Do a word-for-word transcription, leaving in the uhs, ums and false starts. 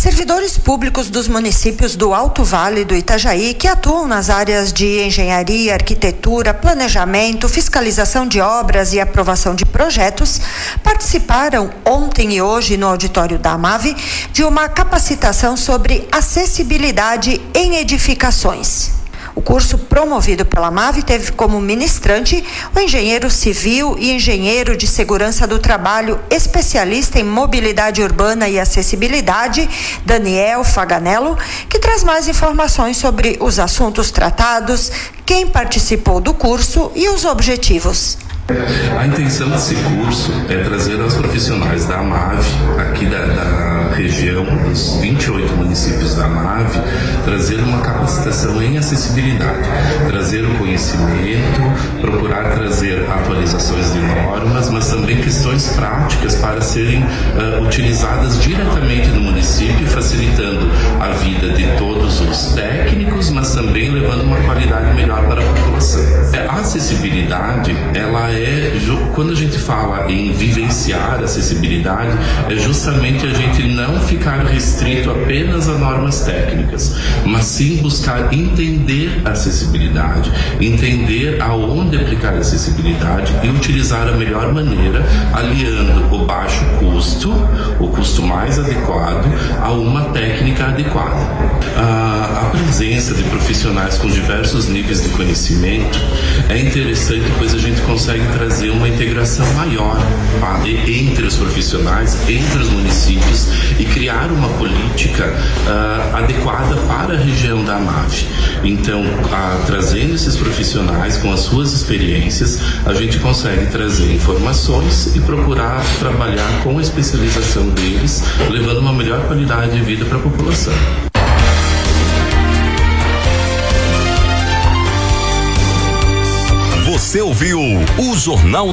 Servidores públicos dos municípios do Alto Vale do Itajaí, que atuam nas áreas de engenharia, arquitetura, planejamento, fiscalização de obras e aprovação de projetos, participaram ontem e hoje no auditório da AMAV de uma capacitação sobre acessibilidade em edificações. O curso promovido pela AMAV teve como ministrante o engenheiro civil e engenheiro de segurança do trabalho, especialista em mobilidade urbana e acessibilidade, Daniel Faganello, que traz mais informações sobre os assuntos tratados, quem participou do curso e os objetivos. A intenção desse curso é trazer aos profissionais da AMAV, aqui da, da região, dos vinte e oito municípios da AMAV, trazer uma capacitação em acessibilidade, trazer o conhecimento, procurar trazer atualizações de normas, mas também questões práticas para serem uh, utilizadas diretamente no município, facilitando a vida de todos os técnicos, mas também levando uma qualidade melhor para a população. A acessibilidade, ela é É, quando a gente fala em vivenciar a acessibilidade, é justamente a gente não ficar restrito apenas a normas técnicas, mas sim buscar entender a acessibilidade, entender aonde aplicar a acessibilidade e utilizar a melhor maneira, aliando o baixo custo, o custo mais adequado, a uma técnica adequada. A, a presença de profissionais com diversos níveis de conhecimento é interessante, pois a gente consegue trazer uma integração maior entre os profissionais, entre os municípios e criar uma política uh, adequada para a região da AMAV. Então, uh, trazendo esses profissionais com as suas experiências, a gente consegue trazer informações e procurar trabalhar com a especialização deles, levando uma melhor qualidade de vida para a população. Você ouviu o Jornal